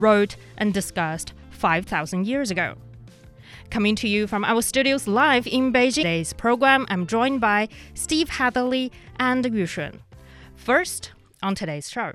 wrote and discussed 5,000 years ago. Coming to you from our studios live in Beijing. Today's program, I'm joined by Steve Hatherley and Yu Shun. First, on today's show.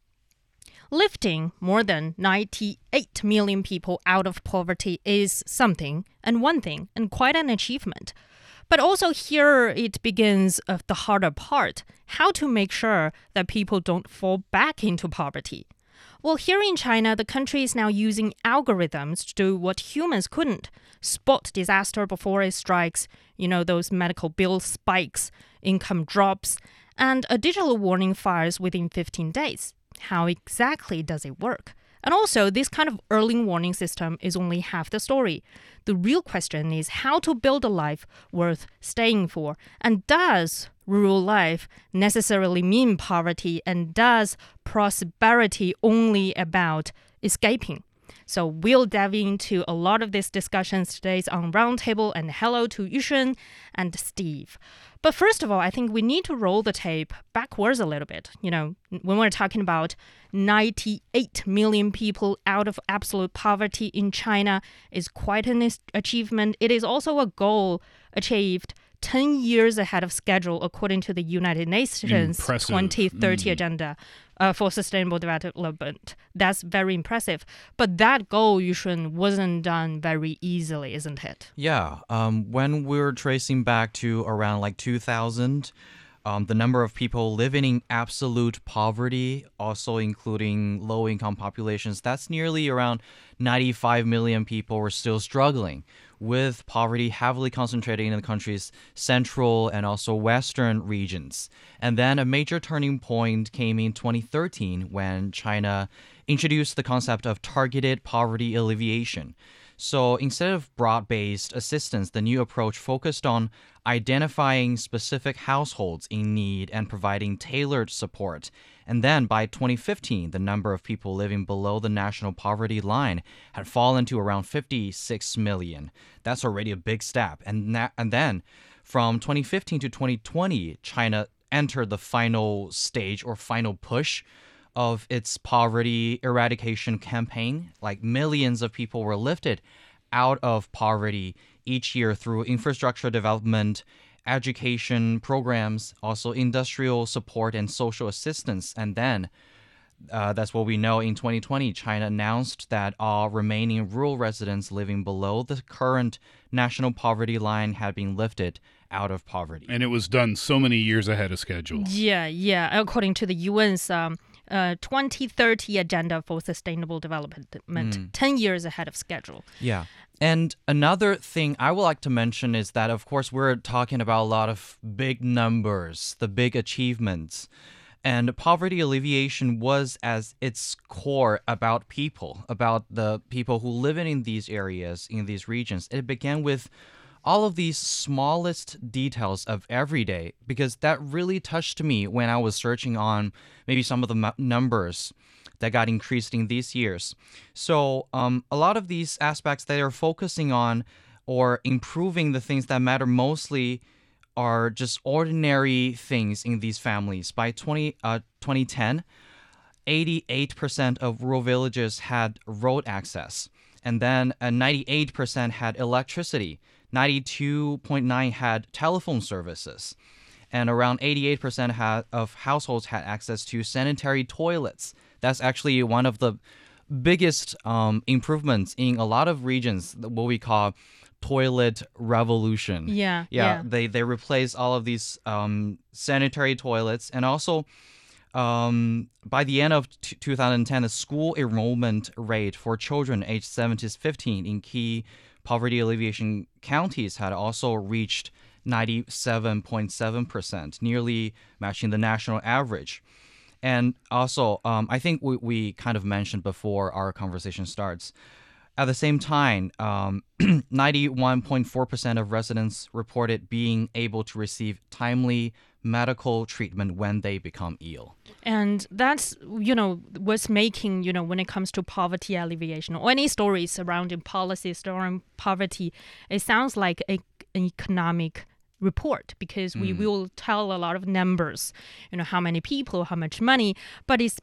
Lifting more than 98 million people out of poverty is something, and one thing, and quite an achievement. But also here it begins of the harder part, how to make sure that people don't fall back into poverty. Well, here in China, the country is now using algorithms to do what humans couldn't. Spot disaster before it strikes, those medical bill spikes, income drops, and a digital warning fires within 15 days. How exactly does it work? And also, this kind of early warning system is only half the story. The real question is how to build a life worth staying for. And does rural life necessarily mean poverty? And does prosperity only about escaping? So we'll dive into a lot of these discussions today on Roundtable, and hello to Yu Shun and Steve. But first of all, I think we need to roll the tape backwards a little bit. When we're talking about 98 million people out of absolute poverty in China is quite an achievement. It is also a goal achieved 10 years ahead of schedule according to the United Nations 2030 agenda for sustainable development. That's very impressive. But that goal, Yushun, wasn't done very easily, isn't it? Yeah. When we're tracing back to around 2000, the number of people living in absolute poverty, also including low-income populations, that's nearly around 95 million people were still struggling with poverty heavily concentrated in the country's central and also western regions. And then a major turning point came in 2013 when China introduced the concept of targeted poverty alleviation. So instead of broad-based assistance, the new approach focused on identifying specific households in need and providing tailored support. And then by 2015, the number of people living below the national poverty line had fallen to around 56 million. That's already a big step. And then from 2015 to 2020, China entered the final stage or final push of its poverty eradication campaign. Millions of people were lifted out of poverty each year through infrastructure development, education programs, also industrial support and social assistance. And then that's what we know in 2020, China announced that all remaining rural residents living below the current national poverty line had been lifted out of poverty. And it was done so many years ahead of schedule. Yeah. According to the UN's 2030 agenda for sustainable development, 10 years ahead of schedule. Yeah. And another thing I would like to mention is that, of course, we're talking about a lot of big numbers, the big achievements. And poverty alleviation was as its core about people, about the people who live in these areas, in these regions. It began with all of these smallest details of every day, because that really touched me when I was searching on maybe some of the numbers that got increased in these years. So a lot of these aspects that are focusing on or improving the things that matter mostly are just ordinary things in these families. By 2010, 88% of rural villages had road access, and then 98% had electricity. 92.9% had telephone services, and around 88% of households had access to sanitary toilets. That's actually one of the biggest improvements in a lot of regions, what we call toilet revolution. Yeah. They replaced all of these sanitary toilets, and also by the end of 2010, the school enrollment rate for children aged 7 to 15 in key poverty alleviation counties had also reached 97.7%, nearly matching the national average. And also, I think we kind of mentioned before our conversation starts, at the same time, 91.4% of residents reported being able to receive timely medical treatment when they become ill. And that's, what's making, when it comes to poverty alleviation or any stories surrounding policies surrounding poverty, it sounds like an economic report, because we will tell a lot of numbers, how many people, how much money, but it's